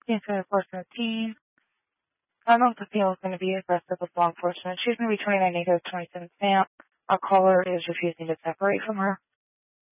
Answer 417. I don't know if the female is going to be aggressive with law enforcement. She's going to be 29 negative, 27 stamp. Our caller is refusing to separate from her.